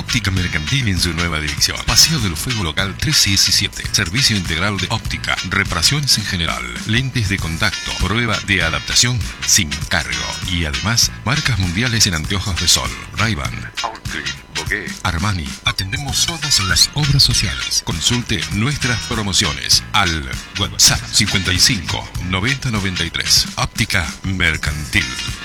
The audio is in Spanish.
Óptica Mercantil en su nueva dirección. Paseo del Fuego Local 317. Servicio integral de óptica, reparaciones en general, lentes de contacto, prueba de adaptación sin cargo. Y además, marcas mundiales en anteojos de sol. Ray-Ban, Outfit, Bogué, Armani. Atendemos todas las obras sociales. Consulte nuestras promociones al WhatsApp 55 90 93. Óptica Mercantil.